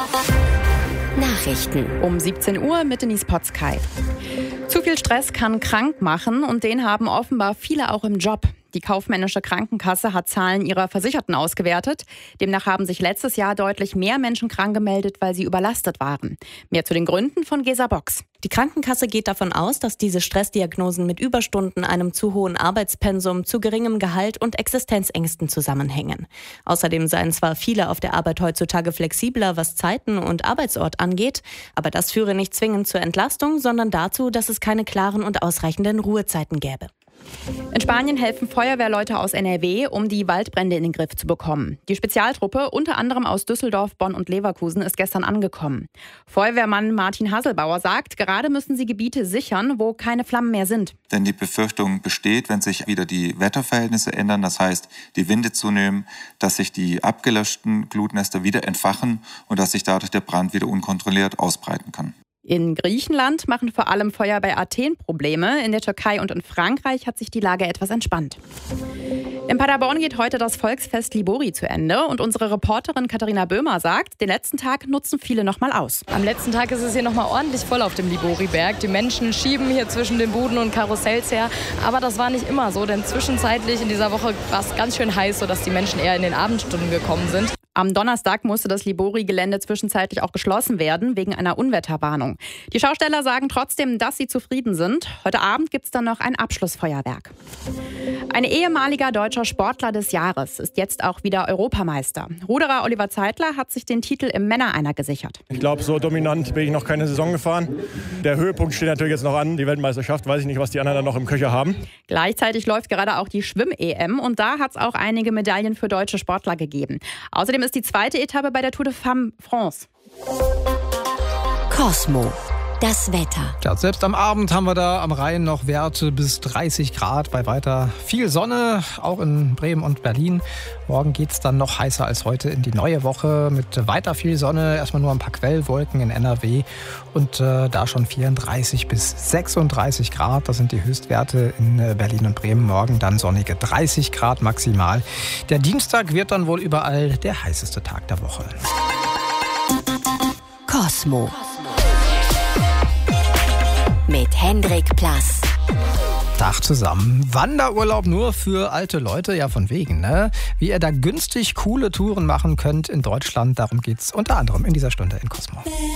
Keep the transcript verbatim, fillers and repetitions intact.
Nachrichten um siebzehn Uhr mit Denise Potzkei. Zu viel Stress kann krank machen und den haben offenbar viele auch im Job. Die kaufmännische Krankenkasse hat Zahlen ihrer Versicherten ausgewertet. Demnach haben sich letztes Jahr deutlich mehr Menschen krank gemeldet, weil sie überlastet waren. Mehr zu den Gründen von Gesa Box. Die Krankenkasse geht davon aus, dass diese Stressdiagnosen mit Überstunden, einem zu hohen Arbeitspensum, zu geringem Gehalt und Existenzängsten zusammenhängen. Außerdem seien zwar viele auf der Arbeit heutzutage flexibler, was Zeiten und Arbeitsort angeht, aber das führe nicht zwingend zur Entlastung, sondern dazu, dass es keine klaren und ausreichenden Ruhezeiten gäbe. In Spanien helfen Feuerwehrleute aus N R W, um die Waldbrände in den Griff zu bekommen. Die Spezialtruppe, unter anderem aus Düsseldorf, Bonn und Leverkusen, ist gestern angekommen. Feuerwehrmann Martin Hasselbauer sagt, gerade müssen sie Gebiete sichern, wo keine Flammen mehr sind. Denn die Befürchtung besteht, wenn sich wieder die Wetterverhältnisse ändern, das heißt, die Winde zunehmen, dass sich die abgelöschten Glutnester wieder entfachen und dass sich dadurch der Brand wieder unkontrolliert ausbreiten kann. In Griechenland machen vor allem Feuer bei Athen Probleme. In der Türkei und in Frankreich hat sich die Lage etwas entspannt. In Paderborn geht heute das Volksfest Libori zu Ende und unsere Reporterin Katharina Böhmer sagt, den letzten Tag nutzen viele noch mal aus. Am letzten Tag ist es hier noch mal ordentlich voll auf dem Libori-Berg. Die Menschen schieben hier zwischen den Buden und Karussells her. Aber das war nicht immer so, denn zwischenzeitlich in dieser Woche war es ganz schön heiß, sodass die Menschen eher in den Abendstunden gekommen sind. Am Donnerstag musste das Libori-Gelände zwischenzeitlich auch geschlossen werden, wegen einer Unwetterwarnung. Die Schausteller sagen trotzdem, dass sie zufrieden sind. Heute Abend gibt es dann noch ein Abschlussfeuerwerk. Ein ehemaliger deutscher Sportler des Jahres ist jetzt auch wieder Europameister. Ruderer Oliver Zeitler hat sich den Titel im Männereiner gesichert. Ich glaube, so dominant bin ich noch keine Saison gefahren. Der Höhepunkt steht natürlich jetzt noch an, die Weltmeisterschaft. Weiß ich nicht, was die anderen dann noch im Köcher haben. Gleichzeitig läuft gerade auch die Schwimm-E M und da hat es auch einige Medaillen für deutsche Sportler gegeben. Außerdem ist die zweite Etappe bei der Tour de Femme France. Cosmo. Das Wetter. Ja, selbst am Abend haben wir da am Rhein noch Werte bis dreißig Grad. Bei weiter viel Sonne, auch in Bremen und Berlin. Morgen geht es dann noch heißer als heute in die neue Woche mit weiter viel Sonne. Erstmal nur ein paar Quellwolken in N R W und äh, da schon vierunddreißig bis sechsunddreißig Grad. Das sind die Höchstwerte in äh, Berlin und Bremen. Morgen dann sonnige dreißig Grad maximal. Der Dienstag wird dann wohl überall der heißeste Tag der Woche. Cosmo. Mit Hendrik Plass. Tag zusammen. Wanderurlaub nur für alte Leute, ja von wegen, ne? Wie ihr da günstig coole Touren machen könnt in Deutschland, darum geht's unter anderem in dieser Stunde in Cosmo.